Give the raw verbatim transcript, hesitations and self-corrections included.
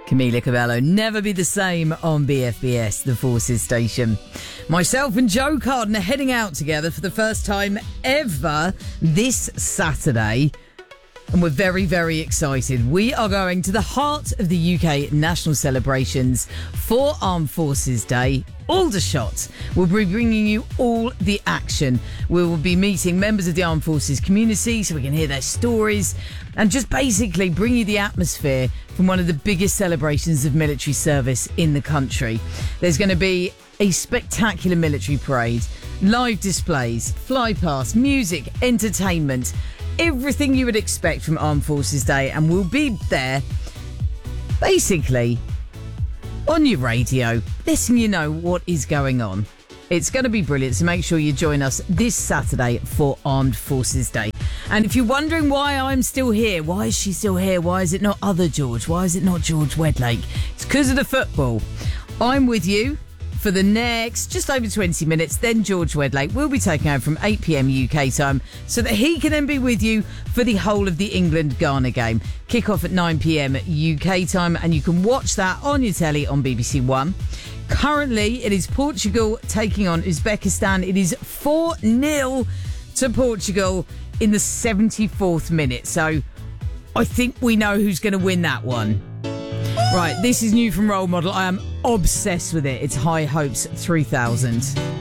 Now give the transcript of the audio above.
Camila Cabello, Never Be the Same on B F B S, the Forces station. Myself and Joe Carden are heading out together for the first time ever this Saturday. And we're very, very excited. We are going to the heart of the U K national celebrations for Armed Forces Day, Aldershot. We'll be bringing you all the action. We will be meeting members of the Armed Forces community so we can hear their stories and just basically bring you the atmosphere from one of the biggest celebrations of military service in the country. There's going to be a spectacular military parade, live displays, fly past, music, entertainment, everything you would expect from Armed Forces Day, and we'll be there basically on your radio, letting you know what is going on. It's going to be brilliant, so make sure you join us this Saturday for Armed Forces Day. And if you're wondering why I'm still here, why is she still here? Why is it not other George? Why is it not George Wedlake? It's because of the football. I'm with you for the next just over twenty minutes. Then George Wedlake will be taking over from eight p.m. U K time so that he can then be with you for the whole of the England-Ghana game. Kick off at nine p.m. U K time, and you can watch that on your telly on B B C One. Currently, it is Portugal taking on Uzbekistan. It is four nil to Portugal in the seventy-fourth minute. So I think we know who's going to win that one. Right, this is new from Role Model. I am obsessed with it. It's High Hopes three thousand.